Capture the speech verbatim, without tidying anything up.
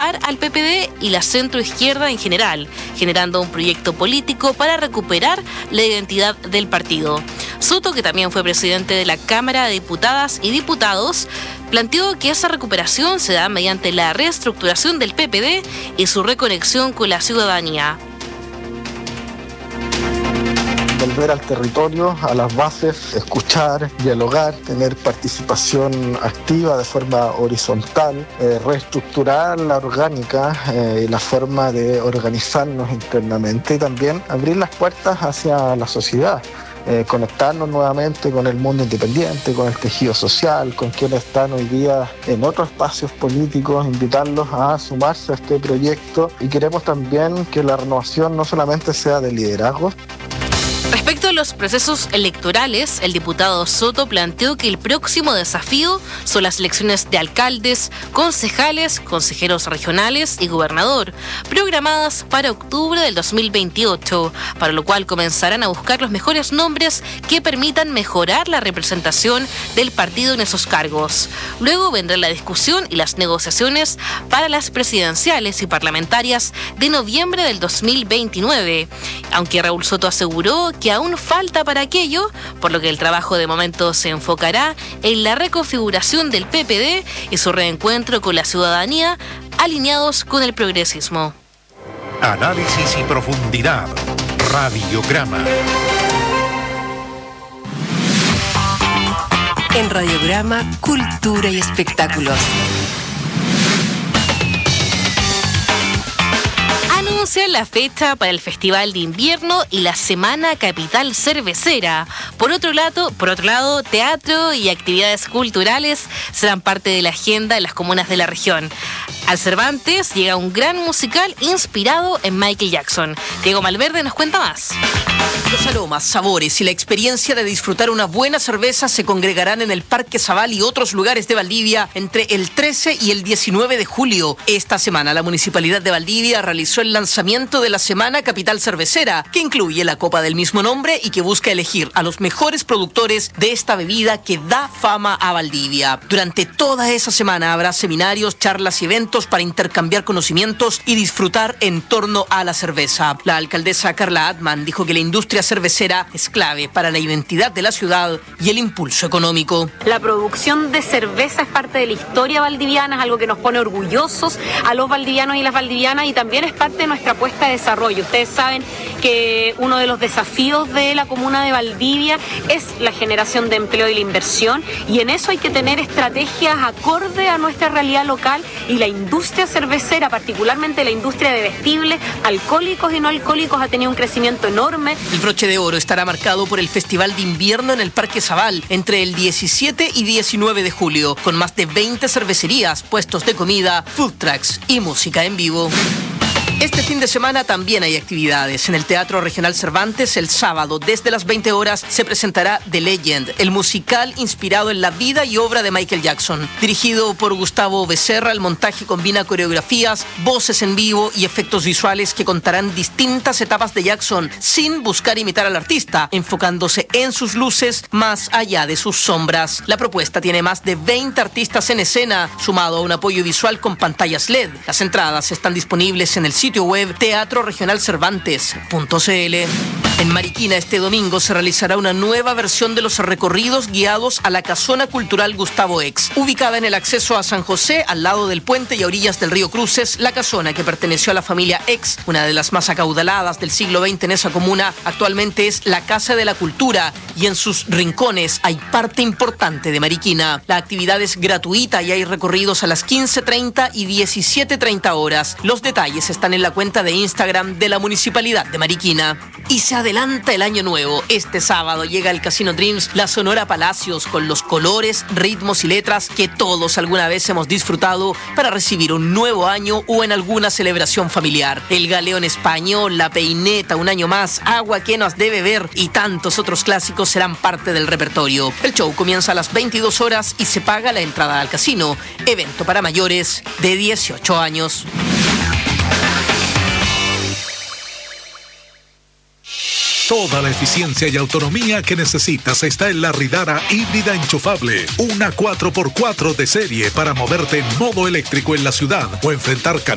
separar al P P D y la centroizquierda en general, generando un proyecto político para recuperar la identidad del partido. Soto, que también fue presidente de la Cámara de Diputadas y Diputados, planteó que esa recuperación se da mediante la reestructuración del P P D y su reconexión con la ciudadanía. Volver al territorio, a las bases, escuchar, dialogar, tener participación activa de forma horizontal, eh, reestructurar la orgánica y eh, la forma de organizarnos internamente y también abrir las puertas hacia la sociedad. Eh, conectarnos nuevamente con el mundo independiente, con el tejido social, con quienes están hoy día en otros espacios políticos, invitarlos a sumarse a este proyecto y queremos también que la renovación no solamente sea de liderazgo. Respecto a los procesos electorales, el diputado Soto planteó que el próximo desafío son las elecciones de alcaldes, concejales, consejeros regionales y gobernador, programadas para octubre del dos mil veintiocho, para lo cual comenzarán a buscar los mejores nombres que permitan mejorar la representación del partido en esos cargos. Luego vendrá la discusión y las negociaciones para las presidenciales y parlamentarias de noviembre del dos mil veintinueve, aunque Raúl Soto aseguró que aún falta para aquello, por lo que el trabajo de momento se enfocará en la reconfiguración del P P D y su reencuentro con la ciudadanía, alineados con el progresismo. Análisis y profundidad. Radiograma. En Radiograma, cultura y espectáculos. Anuncian la fecha para el Festival de Invierno y la Semana Capital Cervecera. Por otro lado, por otro lado, teatro y actividades culturales serán parte de la agenda en las comunas de la región. Al Cervantes llega un gran musical inspirado en Michael Jackson. Diego Malverde nos cuenta más. Los aromas, sabores y la experiencia de disfrutar una buena cerveza se congregarán en el Parque Zabal y otros lugares de Valdivia entre el trece y el diecinueve de julio. Esta semana la Municipalidad de Valdivia realizó el lanzamiento de la Semana Capital Cervecera, que incluye la copa del mismo nombre y que busca elegir a los mejores productores de esta bebida que da fama a Valdivia. Durante toda esa semana habrá seminarios, charlas y eventos para intercambiar conocimientos y disfrutar en torno a la cerveza. La alcaldesa Carla Atman dijo que la industria cervecera es clave para la identidad de la ciudad y el impulso económico. La producción de cerveza es parte de la historia valdiviana, es algo que nos pone orgullosos a los valdivianos y las valdivianas y también es parte de nuestra apuesta de desarrollo. Ustedes saben que uno de los desafíos de la comuna de Valdivia es la generación de empleo y la inversión y en eso hay que tener estrategias acorde a nuestra realidad local y la industria cervecera, particularmente la industria de bebestibles, alcohólicos y no alcohólicos, ha tenido un crecimiento enorme. El broche de oro estará marcado por el Festival de Invierno en el Parque Zabal entre el diecisiete y diecinueve de julio, con más de veinte cervecerías, puestos de comida, food trucks y música en vivo. Este fin de semana también hay actividades. En el Teatro Regional Cervantes, el sábado, desde las veinte horas, se presentará The Legend, el musical inspirado en la vida y obra de Michael Jackson. Dirigido por Gustavo Becerra, el montaje combina coreografías, voces en vivo y efectos visuales que contarán distintas etapas de Jackson, sin buscar imitar al artista, enfocándose en sus luces más allá de sus sombras. La propuesta tiene más de veinte artistas en escena, sumado a un apoyo visual con pantallas L E D. Las entradas están disponibles en el sitio sitio web teatro regional cervantes punto c l. En Mariquina este domingo se realizará una nueva versión de los recorridos guiados a la Casona Cultural Gustavo Ex. Ubicada en el acceso a San José, al lado del puente y a orillas del río Cruces, la casona, que perteneció a la familia Ex, una de las más acaudaladas del siglo veinte en esa comuna, actualmente es la Casa de la Cultura y en sus rincones hay parte importante de Mariquina. La actividad es gratuita y hay recorridos a las quince treinta y diecisiete treinta horas. Los detalles están en la cuenta de Instagram de la Municipalidad de Mariquina. Y se adelanta el año nuevo. Este sábado llega al Casino Dreams la Sonora Palacios con los colores, ritmos y letras que todos alguna vez hemos disfrutado para recibir un nuevo año o en alguna celebración familiar. El Galeón Español, La Peineta, Un Año Más, Agua que nos debe ver y tantos otros clásicos serán parte del repertorio. El show comienza a las veintidós horas y se paga la entrada al casino. Evento para mayores de dieciocho años. Toda la eficiencia y autonomía que necesitas está en la Ridara híbrida enchufable. Una cuatro por cuatro de serie para moverte en modo eléctrico en la ciudad o enfrentar